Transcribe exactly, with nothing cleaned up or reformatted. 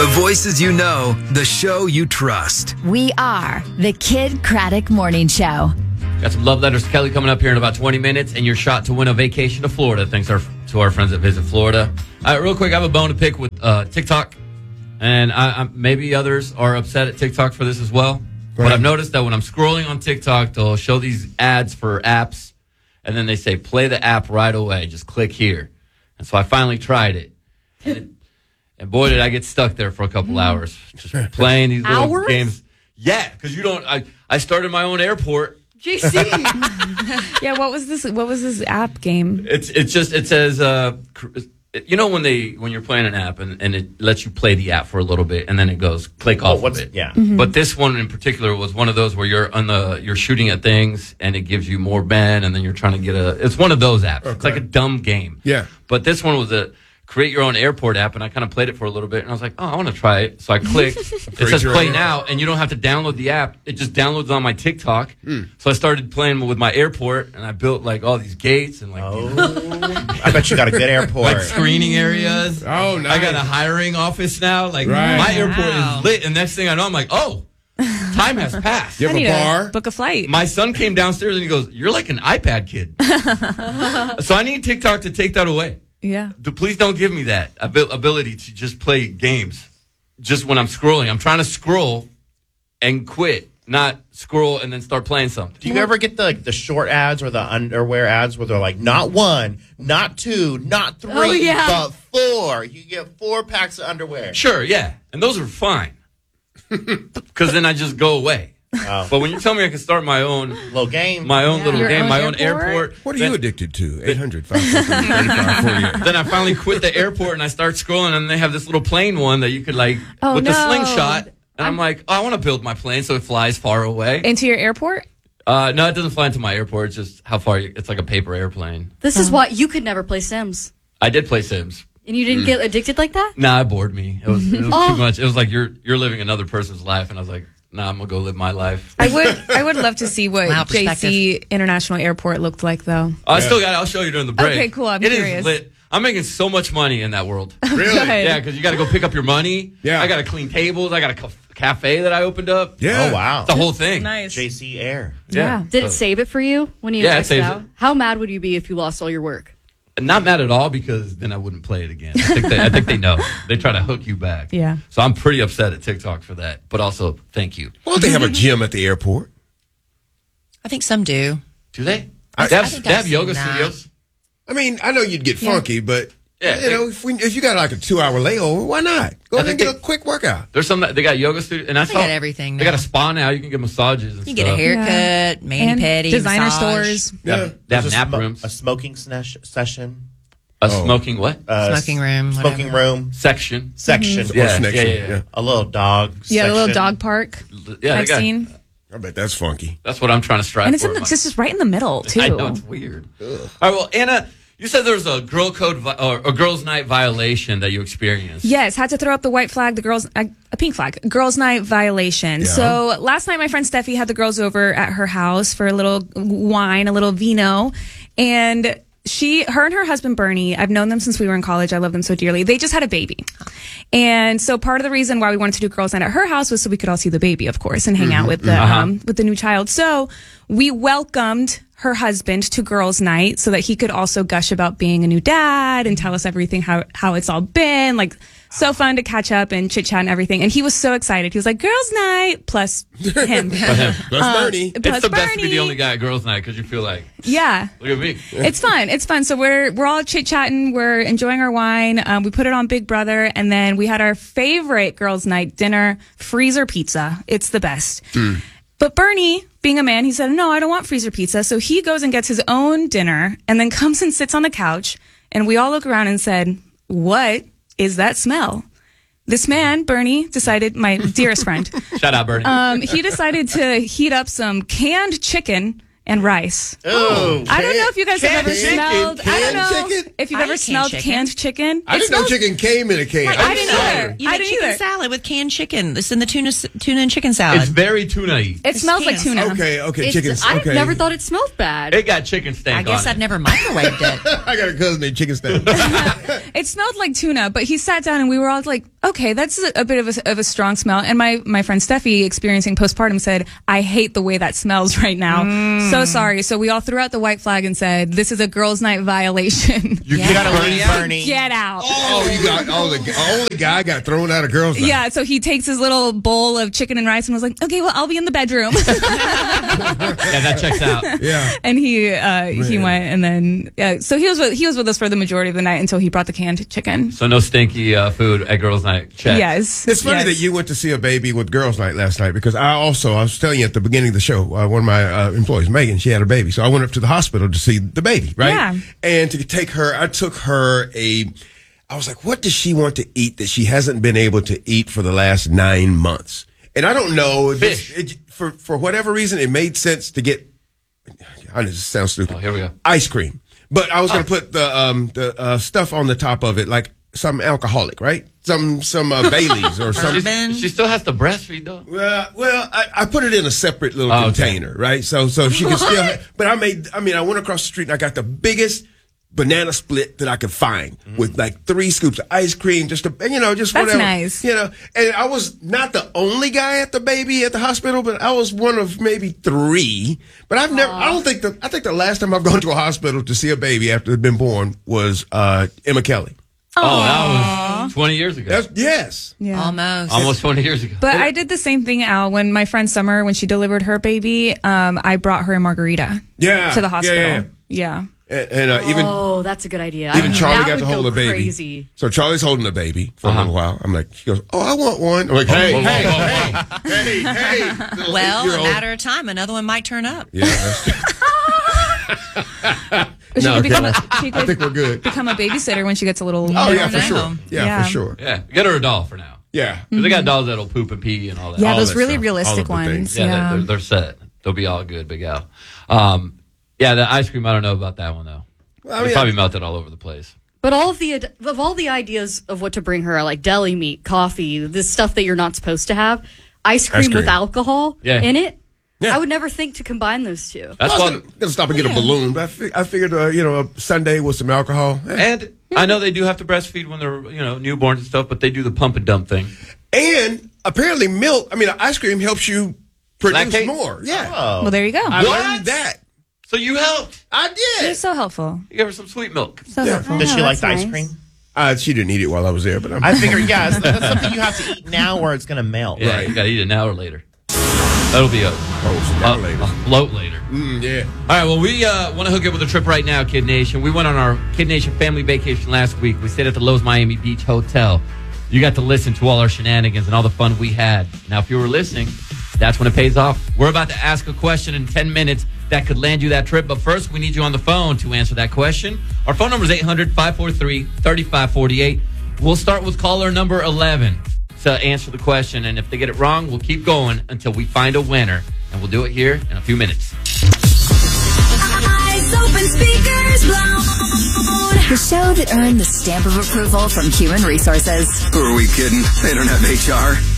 The voices you know, the show you trust. We are the Kid Craddock Morning Show. Got some love letters to Kelly coming up here in about twenty minutes, and your shot to win a vacation to Florida. Thanks our, to our friends that visit Florida. All right, real quick, I have a bone to pick with uh, TikTok, and I, I, maybe others are upset at TikTok for this as well. Right. But I've noticed that when I'm scrolling on TikTok, they'll show these ads for apps, and then they say, play the app right away. Just click here. And so I finally tried it. And, it, and boy, did I get stuck there for a couple hours. Just playing these little Hours? games. Yeah, because you don't, I, I started my own airport. J C. Yeah, what was this? What was this app game? It's it's just it says uh, you know when they when you're playing an app and, and it lets you play the app for a little bit and then it goes click off oh, what's, of it. Yeah. Mm-hmm. But this one in particular was one of those where you're on the you're shooting at things and it gives you more Ben and then you're trying to get a. It's one of those apps. Okay. It's like a dumb game. Yeah. But this one was a create your own airport app, and I kind of played it for a little bit, and I was like, oh, I want to try it. So I clicked. It says play now, and you don't have to download the app. It just downloads on my TikTok. Mm. So I started playing with my airport, and I built like all these gates and like. Oh. I bet you got a good airport. Like screening areas. Oh, nice. I got a hiring office now. Like right. my airport wow. is lit, and next thing I know, I'm like, oh, time has passed. You have I need a bar? to book a flight. My son came downstairs and he goes, "You're like an iPad kid." So I need TikTok to take that away. Yeah. Please don't give me that ability to just play games just when I'm scrolling. I'm trying to scroll and quit, not scroll and then start playing something. Do you ever get the like, the short ads or the underwear ads where they're like, not one, not two, not three, Oh, yeah. but four? You get four packs of underwear. Sure, yeah. And those are fine. Because then I just go away. Oh. But when you tell me I can start my own Little game. my own Yeah. little Your game, own my own airport? airport. What are then, you addicted to? eight hundred, five hundred, thirty-five, forty. Then I finally quit the airport and I start scrolling and they have this little plane one that you could like Oh, with the no. slingshot. And I'm, I'm like, oh, I want to build my plane so it flies far away. Into your airport? Uh, no, it doesn't fly into my airport. It's just how far you, it's like a paper airplane. This is why you could never play Sims. I did play Sims. And you didn't get addicted like that? Nah, it bored me. It was, it was Oh. too much. It was like you're you're living another person's life, and I was like, nah, I'm gonna go live my life. I would I would love to see what Wow, J C International Airport looked like, though. Oh, I still got it. I'll show you during the break. Okay, cool. I'm It is curious. lit. I'm making so much money in that world. Really? Good. Yeah, because you got to go pick up your money. Yeah. I got to clean tables. I got a ca- cafe that I opened up. Yeah. Oh, wow. It's the whole thing. Nice. J C Air. Yeah. Did it save it for you when you Yeah, it X'd saves out? it. How mad would you be if you lost all your work? Not mad at all because then I wouldn't play it again. I think they, I think they know. They try to hook you back. Yeah. So I'm pretty upset at TikTok for that. But also, thank you. Why don't they have a gym at the airport? I think some do. Do they? I- they have, I think they have I've yoga seen that. studios. I mean, I know you'd get funky, but Yeah, you they- know, if, we, if you got like a two-hour layover, why not? Go I ahead and think get they- a quick workout. There's some that they got yoga studios, and I They saw got everything They got now. a spa now. You can get massages. And You stuff. get a haircut, Yeah. mani And pedi, designer massage. stores. They have, Yeah. they have There's a nap smo- rooms. A smoking snesh- session. A Oh. smoking what? Uh, Smoking room, Smoking whatever. room. Section. Section. Or Yeah, connection. yeah, yeah, yeah. A little dog Yeah, the little section. dog park Yeah, they I've got, seen. I bet that's funky. That's what I'm trying to strive And it's for. in the, my- this is right in the middle, too. I know it's weird. All right, well, Anna, you said there was a girl code vi- or a girls' night violation that you experienced. Yes, had to throw up the white flag, the girls, a, a pink flag, girls' night violation. Yeah. So last night, my friend Steffi had the girls over at her house for a little wine, a little vino, and she, her and her husband Bernie, I've known them since we were in college. I love them so dearly. They just had a baby. And so part of the reason why we wanted to do girls' night at her house was so we could all see the baby, of course, and hang out with the, Uh-huh. um, with the new child. So we welcomed her husband to girls' night so that he could also gush about being a new dad and tell us everything, how, how it's all been. Like, so fun to catch up and chit chat and everything. And he was so excited. He was like, girls' night plus him. That's Bernie. Plus It's the best to be Bernie. the only guy at girls' night because you feel like, Yeah. look at me. It's fun. It's fun. So we're we're all chit chatting. We're enjoying our wine. Um, we put it on Big Brother, and then we had our favorite girls' night dinner, freezer pizza. It's the best. But Bernie, being a man, he said, "No, I don't want freezer pizza." So he goes and gets his own dinner, and then comes and sits on the couch. And we all look around and said, "What is that smell?" This man, Bernie, decided, my dearest friend, Shout out, Bernie. um, he decided to heat up some canned chicken and rice. Oh, I don't know if you guys have ever chicken, smelled. I don't canned know chicken? if you've I ever eat canned smelled chicken. canned chicken. I It didn't know smells- chicken came in a can. Right, I didn't either. You I make didn't chicken either. salad with canned chicken. It's in the tuna tuna and chicken salad. It's very tuna-y. It smells like cans. tuna. Okay, okay, It's- chickens. I okay. never thought it smelled bad. It got chicken stank I guess on I've it. never microwaved it. I got a cousin named Chicken Stand. It smelled like tuna, but he sat down and we were all like, okay, that's a, a bit of a, of a strong smell. And my, my friend Steffi, experiencing postpartum, said, I hate the way that smells right now. Mm. So sorry. So we all threw out the white flag and said, this is a girls' night violation. You Yeah. gotta leave, Bernie. Get out. Oh, you got oh the only guy got thrown out of girls' night. Yeah, so he takes his little bowl of chicken and rice and was like, okay, well, I'll be in the bedroom. Yeah, that checks out. Yeah. and he uh, he Man. went and then uh, so he was with, he was with us for the majority of the night until he brought the canned chicken. So no stinky uh, food at girls' night. Check. Yes. It's funny yes. that you went to see a baby with girls' night last night because I also, I was telling you at the beginning of the show, uh, one of my uh, employees, Megan, she had a baby. So I went up to the hospital to see the baby, right? Yeah. And to take her, I took her a, I was like, what does she want to eat that she hasn't been able to eat for the last nine months? And I don't know. Fish. It, for, for whatever reason, it made sense to get, I know this sounds stupid. Oh, here we go. Ice cream. But I was going to put the, um, the uh, stuff on the top of it, like some alcoholic, right? Some, some uh, Baileys or something. Bourbon. She still has to breastfeed, though. Well, well, I, I put it in a separate little Oh, okay. container, right? So, so she can still. Have, but I made. I mean, I went across the street and I got the biggest banana split that I could find with like three scoops of ice cream, just to, you know, just That's whatever. nice. You know, and I was not the only guy at the baby at the hospital, but I was one of maybe three. But I've never. I don't think the. I think the last time I've gone to a hospital to see a baby after they've been born was uh, Emma Kelly. Oh, that was twenty years ago. That's yes. Yeah. Almost. Almost twenty years ago. But I did the same thing, Al, when my friend Summer, when she delivered her baby, um, I brought her a margarita Yeah. to the hospital. Yeah. Yeah. And, and uh, even. Oh, that's a good idea. Even I, Charlie that got would to hold go a baby. Crazy. So Charlie's holding a baby for Uh-huh. a little while. I'm like, she goes, oh, I want one. I'm like, hey, whoa, whoa, hey, whoa, hey, hey, hey, little Well, a eight-year-old. matter of time, another one might turn up. Yeah, that's true. But she No, could become a, okay. she I think could we're good. become a babysitter when she gets a little. Oh, yeah, never for sure. know. Yeah, Yeah. for sure. Yeah, get her a doll for now. Yeah. 'Cause they got dolls that'll poop and pee and all that. Yeah, all those that really stuff. realistic All of the ones. things. Yeah, Yeah. They're, they're set. They'll be all good, Big Al. Um, yeah, the ice cream, I don't know about that one, though. Well, I It mean, probably melted all over the place. But all of the ad- of all the ideas of what to bring her, like deli meat, coffee, this stuff that you're not supposed to have, ice cream, cream. with alcohol Yeah. in it. Yeah. I would never think to combine those two. That's I was why. gonna, gonna stop and get a balloon, but I, fig- I figured, uh, you know, a Sunday with some alcohol. Eh. And I know they do have to breastfeed when they're, you know, newborns and stuff, but they do the pump and dump thing. And apparently milk, I mean, ice cream helps you produce Lactate? more. Yeah. Oh. Well, there you go. I What? learned that. So you helped. I You're did. so helpful. You gave her some sweet milk. So Yeah. helpful. Does she Oh, like the that's ice nice. cream? Uh, she didn't eat it while I was there, but I'm. I figured, yeah, that's, that's something you have to eat now or it's going to melt. Yeah, Right. you got to eat it now or later. That'll be a, oh, so now a, later. a float later. Mm, yeah. All right, well, we uh, want to hook up with a trip right now, Kid Nation. We went on our Kid Nation family vacation last week. We stayed at the Lowe's Miami Beach Hotel. You got to listen to all our shenanigans and all the fun we had. Now, if you were listening, that's when it pays off. We're about to ask a question in ten minutes that could land you that trip. But first, we need you on the phone to answer that question. Our phone number is eight hundred, five four three, three five four eight. We'll start with caller number eleven to answer the question. And if they get it wrong, we'll keep going until we find a winner. And we'll do it here in a few minutes. Eyes open, speakers blown. The show that earned the stamp of approval from Human Resources. Who are we kidding? They don't have H R.